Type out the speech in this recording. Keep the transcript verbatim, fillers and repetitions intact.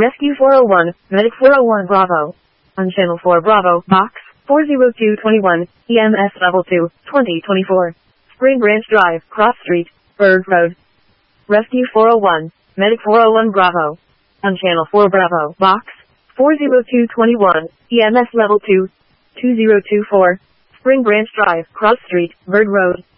Rescue four oh one, Medic four oh one Bravo. On Channel four Bravo, Box four oh two two one, E M S Level two, twenty twenty-four. Spring Branch Drive, Cross Street, Bird Road. Rescue four oh one, Medic four oh one Bravo. On Channel four Bravo, Box four oh two two one, E M S Level two, two oh two four. Spring Branch Drive, Cross Street, Bird Road.